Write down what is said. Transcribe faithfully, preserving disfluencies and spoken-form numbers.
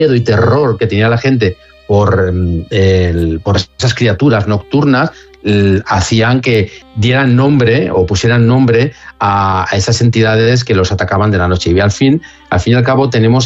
miedo y terror que tenía la gente por, el, por esas criaturas nocturnas, el, hacían que dieran nombre o pusieran nombre a, a esas entidades que los atacaban de la noche. Y al fin, al fin y al cabo tenemos